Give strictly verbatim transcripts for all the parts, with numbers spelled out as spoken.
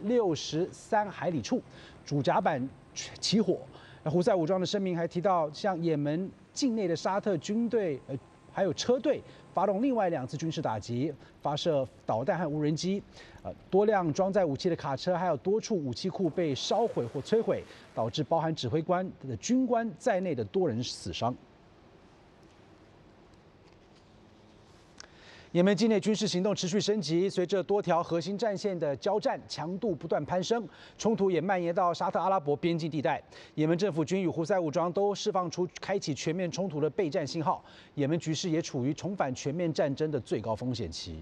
六十三海里处，主甲板起火。那胡塞武装的声明还提到，向也门境内的沙特军队呃还有车队发动另外两次军事打击，发射导弹和无人机，呃，多辆装载武器的卡车还有多处武器库被烧毁或摧毁，导致包含指挥官的军官在内的多人死伤。也门境内军事行动持续升级，随着多条核心战线的交战强度不断攀升，冲突也蔓延到沙特阿拉伯边境地带。也门政府军与胡塞武装都释放出开启全面冲突的备战信号，也门局势也处于重返全面战争的最高风险期。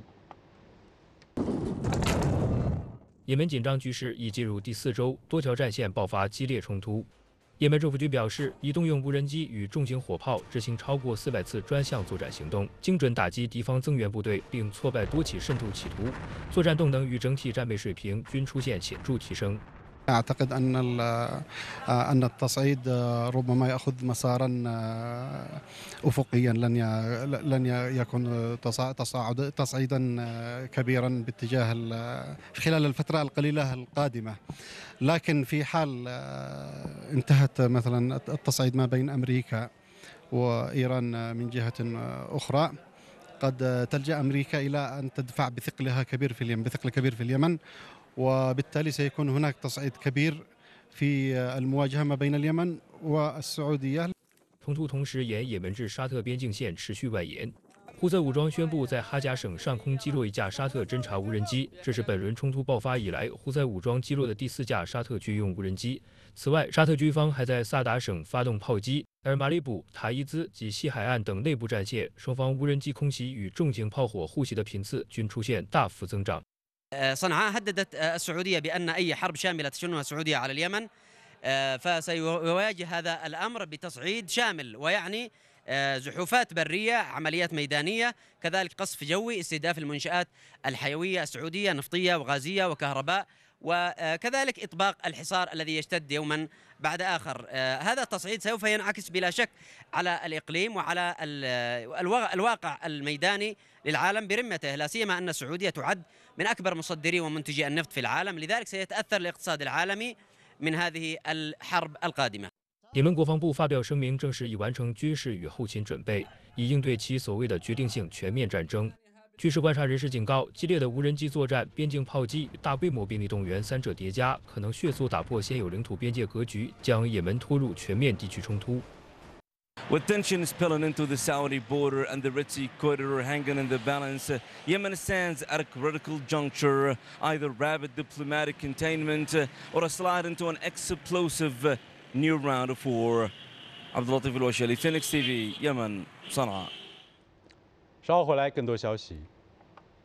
也门紧张局势已进入第四周，多条战线爆发激烈冲突。也门政府军表示，已动用无人机与重型火炮执行超过四百次专项作战行动，精准打击敌方增援部队，并挫败多起渗透企图，作战动能与整体战备水平均出现显著提升。 أعتقد أن أن التصعيد ربما يأخذ مسارا أفقيا لن لن يكون تصاعد تصعيدا كبيرا باتجاه خلال الفترة القليلة القادمة، لكن في حال انتهت مثلا التصعيد ما بين أمريكا وإيران من جهة أخرى قد تلجأ أمريكا إلى أن تدفع بثقلها كبير في اليمن بثقل كبير في اليمن. وبالتالي سيكون هناك تصعيد كبير في المواجهة ما بين اليمن والسعودية. 冲突同时沿也门至沙特边境线持续外延。胡塞武装宣布在哈贾省上空击落一架沙特侦察无人机，这是本轮冲突爆发以来胡塞武装击落的第四架沙特军用无人机。此外，沙特军方还在萨达省发动炮击，而马里卜、塔伊兹及西海岸等内部战线，双方无人机空袭与重型炮火互袭的频次均出现大幅增长。 صنعاء هددت السعودية بأن أي حرب شاملة تشنها السعودية على اليمن فسيواجه هذا الأمر بتصعيد شامل ويعني زحوفات برية، عمليات ميدانية، كذلك قصف جوي، استهداف المنشآت الحيوية السعودية نفطية وغازية وكهرباء، وكذلك إطباق الحصار الذي يشتد يوما بعد آخر. هذا التصعيد سوف ينعكس بلا شك على الإقليم وعلى الواقع الميداني للعالم برمته، لا سيما أن السعودية تعد من أكبر مصدري ومنتجي النفط في العالم، لذلك سيتأثر الاقتصاد العالمي من هذه الحرب القادمة. 也门国防部发表声明，证实已完成军事与后勤准备，以应对其所谓的决定性全面战争。军事观察人士警告，激烈的无人机作战、边境炮击与大规模兵力动员三者叠加，可能迅速打破现有领土边界格局，将也门拖入全面地区冲突。 With tensions spilling into the Saudi border and the Red Sea corridor hanging in the balance, Yemen stands at a critical juncture, either rapid diplomatic containment or a slide into an explosive new round of war. عبد اللطيف الوشالي, Phoenix T V, Yemen, صنعاء. 稍后回来更多消息。